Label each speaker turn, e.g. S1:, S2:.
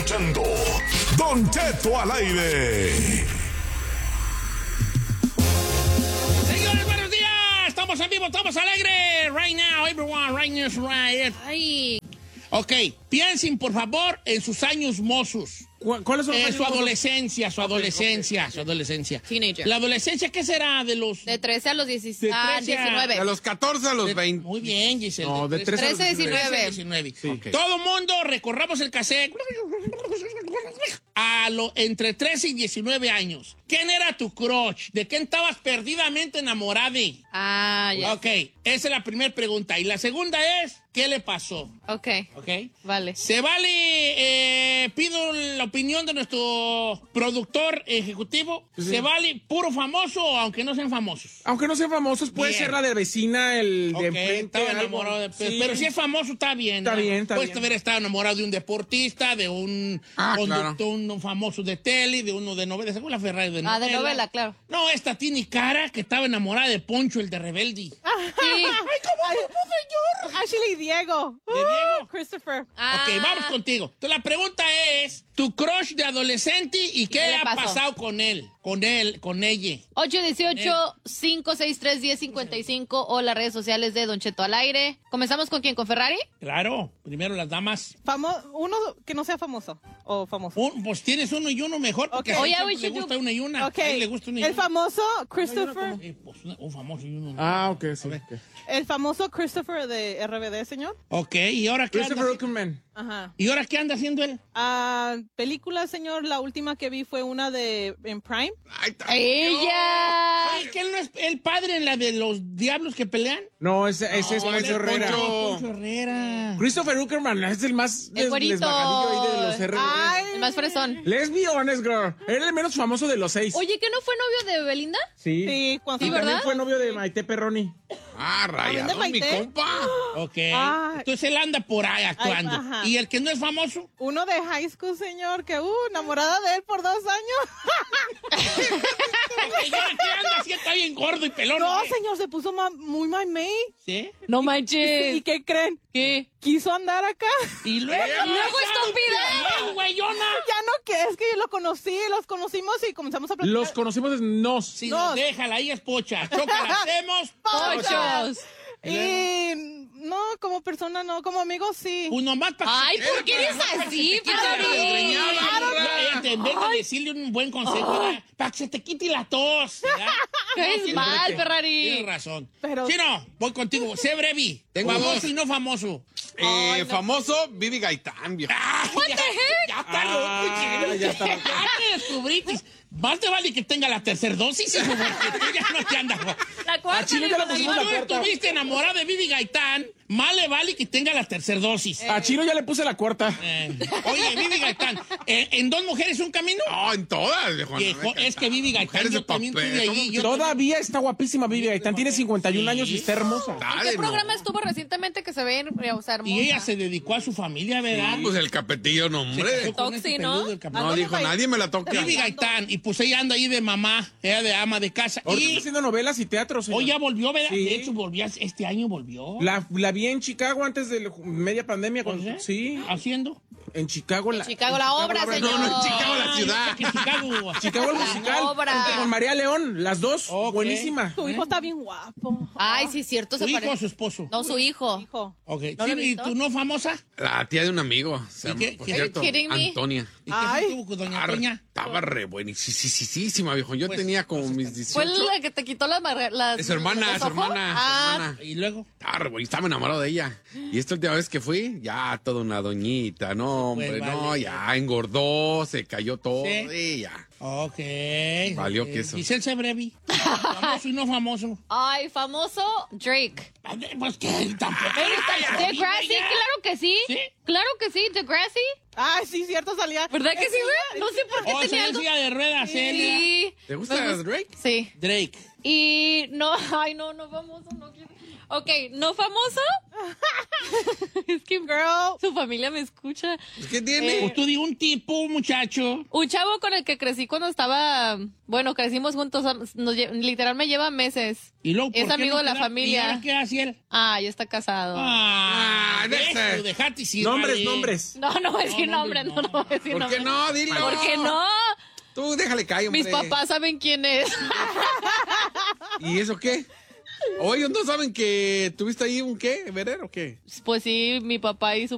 S1: escuchando Don Cheto al aire.
S2: Señores, buenos días. Estamos en vivo, estamos alegres. Right now, everyone, right now, right.
S3: Ay.
S2: Ok, piensen, por favor, en sus años mozos.
S4: ¿Cuáles son los años
S2: Su
S4: mozos?
S2: adolescencia.
S3: Teenager.
S2: ¿La adolescencia qué será? De los...
S3: De 13 a los
S2: 13 a-
S3: 19.
S5: De los 14 a los 20.
S2: Muy bien, Giselle.
S4: No, de 13 a
S3: 13 a 19.
S2: 19.
S4: Sí.
S5: Ok.
S2: Todo mundo recorramos el cassette entre 13 y 19 años. ¿Quién era tu crush? ¿De quién estabas perdidamente enamorada?
S3: Ah, ya.
S2: Ok, esa es la primera pregunta. Y la segunda es, ¿qué le pasó?
S3: Ok,
S2: Ok.
S3: vale.
S2: Se vale, pido la opinión de nuestro productor ejecutivo.
S4: Sí.
S2: ¿Se vale puro famoso o aunque no sean famosos?
S4: Aunque no sean famosos, puede
S2: Bien.
S4: ser la de vecina, el
S2: Ok,
S4: de enfrente.
S2: estaba
S4: algo.
S2: enamorado de...
S4: Sí.
S2: Pero si es famoso, está bien.
S4: Está
S2: ¿no?
S4: bien, está
S2: Puedes
S4: bien.
S2: haber estado enamorado de un deportista, de un conductor,
S5: claro.
S2: un famoso de tele, de uno de novela. Según la Ferrari de novela.
S3: Ah, de novela, claro.
S2: No, esta tiene cara que estaba enamorada de Poncho, el de Rebelde.
S3: Sí.
S6: Ashley Diego.
S2: ¿De Diego?
S6: Christopher.
S3: Ah.
S2: Ok, vamos contigo. Entonces la pregunta es, tu crush de adolescente y qué
S3: le
S2: ha
S3: pasó?
S2: pasado con él, con ella.
S3: 818-563-1055 o las redes sociales de Don Cheto al aire. ¿Comenzamos con quién? ¿Con Ferrari?
S2: Claro, primero las damas.
S6: Uno que no sea famoso. O famoso.
S2: Pues tienes uno y uno mejor, porque
S6: Ok.
S2: a
S3: Oye,
S2: él
S3: oye,
S2: le gusta una y una.
S6: Ok.
S2: A él le gusta una y
S6: El
S2: una.
S6: famoso Christopher.
S2: Pues un famoso y uno.
S4: Ah, ok, sí.
S2: A ver.
S4: ok.
S6: El famoso Christopher de RBD, señor.
S2: Ok, ¿y ahora qué
S4: Christopher
S2: anda?
S4: Uckerman.
S6: Ajá.
S2: ¿Y ahora qué anda haciendo él?
S6: Película, señor. La última que vi fue una en Prime.
S5: Ay, está-
S3: ¡Ella!
S2: Oye, ¿que él no es el padre en la de los diablos que pelean?
S4: No, ese es
S5: ese
S4: Poncho
S5: es
S4: Herrera.
S5: Poncho.
S2: Poncho Herrera.
S4: Christopher Uckerman es el más
S3: El güerito.
S4: desvagadillo ahí de los RBD.
S6: Ay.
S3: El más fresón.
S4: Let's be honest, girl. Era el menos famoso de los 6.
S3: Oye, ¿que no fue novio de Belinda?
S4: Sí.
S6: Sí, cuando
S4: Y
S3: Sí,
S4: también
S3: ¿verdad?
S4: fue novio de Maite Perroni.
S5: Ah, rayado, mi
S6: Maite?
S5: compa.
S2: Ok.
S6: Ay.
S2: Entonces él anda por ahí actuando.
S6: Ay, ajá.
S2: ¿Y el que no es famoso?
S6: Uno de high school, señor, que enamorada de él por 2 años.
S2: Ok, ¿ya qué anda? Así está bien gordo y pelón.
S6: No,
S2: ¿eh?
S6: señor, se puso muy mamey.
S2: ¿Sí?
S3: No
S6: ¿Y
S3: manches.
S6: qué creen?
S3: ¿Qué?
S6: Quiso andar acá.
S2: Y luego...
S3: estúpida!
S2: Bien, güeyona.
S6: Ya no, que es que yo los conocimos y comenzamos a platicar.
S4: Los conocimos de nos.
S2: Si
S6: No.
S2: nos déjala, ahí es pocha. Choca, la hacemos.
S3: ¡Pochos!
S6: Y no, como persona no, como amigo sí.
S2: Pues nomás para
S3: Ay, ¿por qué eres así, Ferrari?
S2: En vez de decirle un buen consejo, para que se te quite la tos. ¿verdad?
S3: Es mal,
S2: Tienes
S3: Ferrari.
S2: razón.
S6: Pero-
S2: Sí, no, voy contigo. Sé brevi.
S5: Tengo
S2: Famoso
S5: dos.
S2: y no famoso.
S5: Famoso Vivi Gaitán, viejo.
S2: Ya está loco, chico.
S4: ya está loco.
S2: Ya te descubriste. Más te vale que tenga la tercera dosis, hijo, porque tú ya no te andas.
S3: La cuarta.
S4: Chile ya la
S3: le
S2: Si
S4: pusimos
S3: iba a
S4: la
S2: tú
S3: dar.
S4: cuarta.
S2: estuviste enamorado de Vivi Gaitán, más le vale que tenga la tercera dosis.
S4: A Chino ya le puse la cuarta.
S2: Oye, Vivi Gaitán, ¿en Dos Mujeres un Camino?
S5: No, en todas, viejo.
S2: Viejo, es que Vivi Gaitán,
S5: Mujeres
S2: yo
S5: de
S2: también
S5: papel,
S2: tuve ahí.
S5: ¿cómo?
S2: yo
S4: Todavía está guapísima Vivi Gaitán. Tiene 51
S2: Sí.
S4: años y está hermosa.
S3: ¿En
S5: Dale,
S3: qué
S5: no.
S3: programa estuvo recientemente que se ve, o sea, hermosa?
S2: Y ella se dedicó a su familia, ¿verdad?
S5: Pues el capetillo, no,
S2: Se
S5: hombre.
S2: casó con
S3: Toxi,
S2: ese
S3: ¿no?
S2: peludo del Capitán.
S5: No dijo, nadie me la toca.
S2: Vivi Gaitán, y pues ella anda ahí de mamá, ella de ama de casa.
S4: Ahorita está
S2: Y
S4: haciendo novelas y teatro, señor.
S2: hoy ya volvió, ¿verdad?
S4: Sí.
S2: De hecho, volvió, este año volvió.
S4: La vi en Chicago antes de media pandemia.
S2: ¿Pues,
S4: Sí,
S2: ¿Haciendo?
S4: en Chicago.
S3: Chicago, la obra, señor.
S5: No, en Chicago, la ciudad.
S2: Que Chicago.
S4: Chicago el
S3: La
S4: musical.
S3: obra.
S4: Con María León, las dos.
S2: Ok.
S4: Buenísima.
S6: Tu hijo está bien guapo.
S3: Ay, sí, cierto,
S2: ¿Tu
S3: se
S2: hijo o
S3: parece.
S2: su esposo?
S3: No, su hijo.
S6: Hijo.
S2: Ok.
S3: ¿No lo he
S2: Sí, ¿y
S3: visto?
S2: tú no famosa?
S5: La tía de un amigo. Se llama,
S2: qué-
S5: por
S2: qué-
S5: cierto,
S3: Are you kidding me?
S5: Antonia.
S2: ¿Y qué
S6: Ay.
S2: tuvo con doña
S5: Ah,
S2: Toña?
S5: Estaba re buenísima, viejo. Yo
S2: Pues,
S5: tenía como mis 18.
S3: Fue la que te quitó las
S5: Es su hermana,
S3: los
S5: su
S3: ojos?
S5: hermana, su
S3: Ah,
S5: hermana.
S2: ¿Y luego?
S5: Estaba re buena, estaba enamorado de ella. Y esta última vez que fui, ya toda una doñita. No, hombre,
S2: Pues,
S5: no,
S2: vale.
S5: ya engordó, se cayó todo.
S2: Sí.
S5: Y ya.
S2: Ok.
S5: Valió
S2: ok.
S5: queso.
S2: Giselle Sebrevi. Famoso y no famoso.
S3: Ay, famoso Drake.
S2: Pues que tampoco.
S3: Degrassi, claro que sí.
S2: ¿Sí?
S3: Claro que sí, Degrassi.
S6: Ay, sí, cierto, salía.
S3: ¿Verdad que sí, güey? No sé por qué
S2: Oh,
S3: tenía
S2: se
S3: algo.
S2: decía de ruedas, Celia.
S3: Sí.
S5: ¿Te gusta
S3: Me gusta-
S5: Drake?
S3: Sí.
S2: Drake.
S3: Y no, ay, no, famoso, no quiero. Ok, ¿no famoso? Es que su familia me escucha.
S5: ¿Qué tiene?
S2: Pues tú di un tipo, un muchacho.
S3: Un chavo con el que crecí cuando estaba... Bueno, crecimos juntos. Literal me lleva meses.
S2: Y luego, ¿por
S3: Es
S2: qué
S3: amigo
S2: no
S3: de la
S2: te da-
S3: familia.
S2: ¿Y ahora qué hace él?
S3: Ah, ya está casado.
S2: Eso, dejate sin
S4: Nombres,
S2: madre.
S4: nombres.
S3: No voy a decir nombre, no voy a decir
S5: ¿Por
S3: nombre.
S5: qué no? Dilo.
S3: ¿Por qué no?
S5: Tú déjale caer, hombre.
S3: Mis papás saben quién es.
S5: ¿Y eso qué? ¿O ellos no saben que tuviste ahí un qué? ¿Verer o qué?
S3: Pues sí, mi papá y su